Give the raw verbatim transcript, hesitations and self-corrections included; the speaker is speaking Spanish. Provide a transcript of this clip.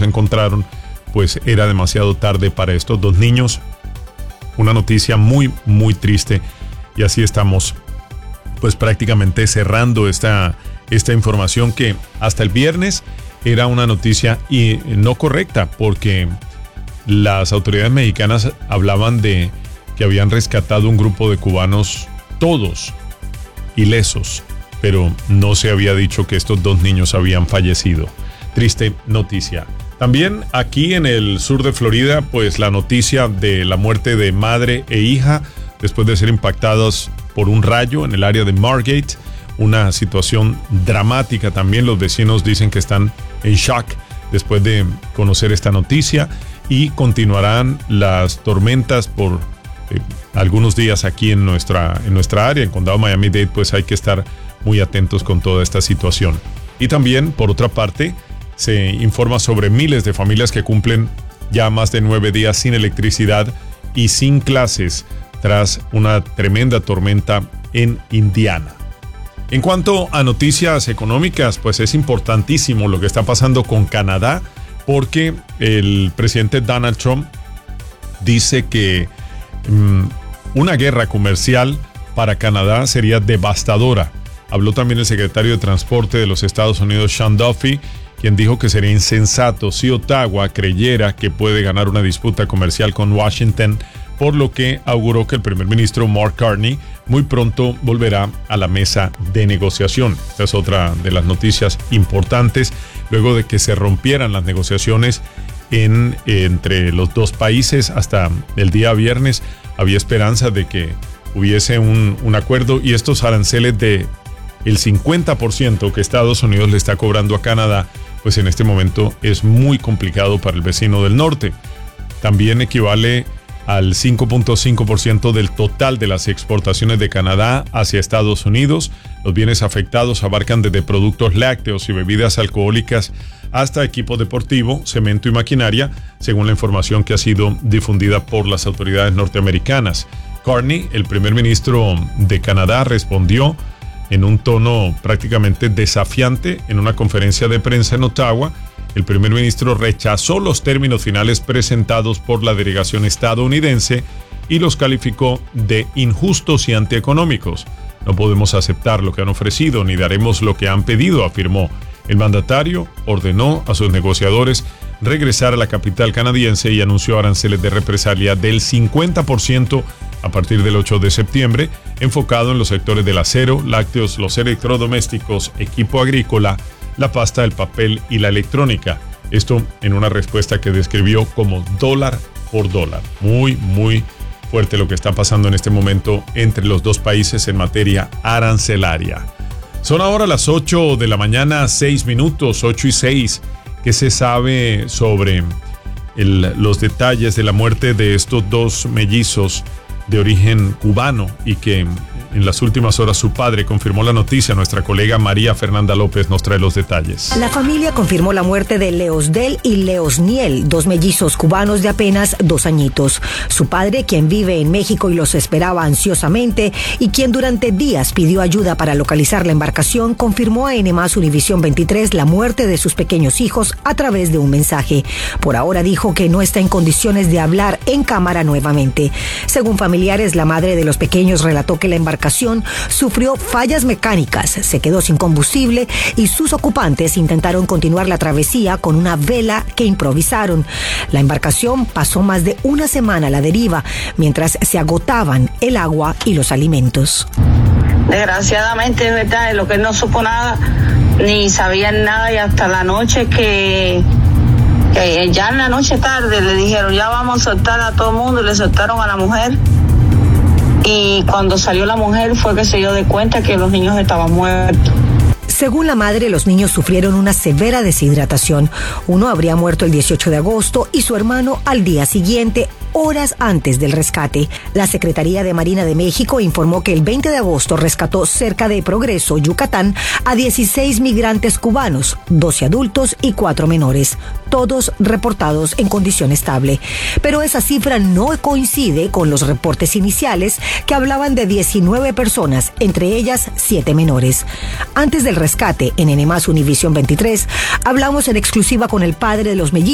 encontraron, pues era demasiado tarde para estos dos niños. Una noticia muy, muy triste. Y así estamos, pues prácticamente cerrando esta, esta información que hasta el viernes era una noticia y no correcta, porque las autoridades mexicanas hablaban de que habían rescatado un grupo de cubanos, todos ilesos, pero no se había dicho que estos dos niños habían fallecido. Triste noticia. También aquí en el sur de Florida, pues la noticia de la muerte de madre e hija después de ser impactadas por un rayo en el área de Margate. Una situación dramática también. Los vecinos dicen que están en shock después de conocer esta noticia, y continuarán las tormentas por eh, algunos días aquí en nuestra, en nuestra área, en Condado Miami-Dade. Pues hay que estar muy atentos con toda esta situación. Y también, por otra parte, se informa sobre miles de familias que cumplen ya más de nueve días sin electricidad y sin clases tras una tremenda tormenta en Indiana. En cuanto a noticias económicas, pues es importantísimo lo que está pasando con Canadá, porque el presidente Donald Trump dice que um, una guerra comercial para Canadá sería devastadora. Habló también el secretario de Transporte de los Estados Unidos, Sean Duffy, quien dijo que sería insensato si Ottawa creyera que puede ganar una disputa comercial con Washington, por lo que auguró que el primer ministro Mark Carney muy pronto volverá a la mesa de negociación. Esta es otra de las noticias importantes. Luego de que se rompieran las negociaciones en, entre los dos países hasta el día viernes, había esperanza de que hubiese un, un acuerdo, y estos aranceles de el cincuenta por ciento que Estados Unidos le está cobrando a Canadá, pues en este momento es muy complicado para el vecino del norte. También equivale al cinco punto cinco por ciento del total de las exportaciones de Canadá hacia Estados Unidos. Los bienes afectados abarcan desde productos lácteos y bebidas alcohólicas hasta equipo deportivo, cemento y maquinaria, según la información que ha sido difundida por las autoridades norteamericanas. Carney, el primer ministro de Canadá, respondió en un tono prácticamente desafiante en una conferencia de prensa en Ottawa. El primer ministro rechazó los términos finales presentados por la delegación estadounidense y los calificó de injustos y antieconómicos. No podemos aceptar lo que han ofrecido ni daremos lo que han pedido, afirmó. El mandatario ordenó a sus negociadores regresar a la capital canadiense y anunció aranceles de represalia del cincuenta por ciento a partir del ocho de septiembre, enfocado en los sectores del acero, lácteos, los electrodomésticos, equipo agrícola, la pasta, el papel y la electrónica. Esto en una respuesta que describió como dólar por dólar. Muy, muy fuerte lo que está pasando en este momento entre los dos países en materia arancelaria. Son ahora las ocho de la mañana, seis minutos, ocho y seis. ¿Qué se sabe sobre el, los detalles de la muerte de estos dos mellizos de origen cubano, y que en las últimas horas su padre confirmó la noticia? Nuestra colega María Fernanda López nos trae los detalles. La familia confirmó la muerte de Leosdel y Leosniel, dos mellizos cubanos de apenas dos añitos. Su padre, quien vive en México y los esperaba ansiosamente y quien durante días pidió ayuda para localizar la embarcación, confirmó a N más Univisión veintitrés la muerte de sus pequeños hijos a través de un mensaje. Por ahora dijo que no está en condiciones de hablar en cámara nuevamente. Según familiares, la madre de los pequeños relató que la embarcación sufrió fallas mecánicas, se quedó sin combustible y sus ocupantes intentaron continuar la travesía con una vela que improvisaron. La embarcación pasó más de una semana a la deriva mientras se agotaban el agua y los alimentos. Desgraciadamente, es verdad, de lo que él no supo nada, ni sabían nada, y hasta la noche que, que ya en la noche tarde le dijeron ya vamos a soltar a todo el mundo, y le soltaron a la mujer. Y cuando salió la mujer fue que se dio de cuenta que los niños estaban muertos. Según la madre, los niños sufrieron una severa deshidratación. Uno habría muerto el dieciocho de agosto y su hermano al día siguiente, horas antes del rescate. La Secretaría de Marina de México informó que el veinte de agosto rescató cerca de Progreso, Yucatán, a dieciséis migrantes cubanos, doce adultos y cuatro menores, todos reportados en condición estable. Pero esa cifra no coincide con los reportes iniciales que hablaban de diecinueve personas, entre ellas siete menores. Antes del rescate, en N más Univisión veintitrés, hablamos en exclusiva con el padre de los mellizos,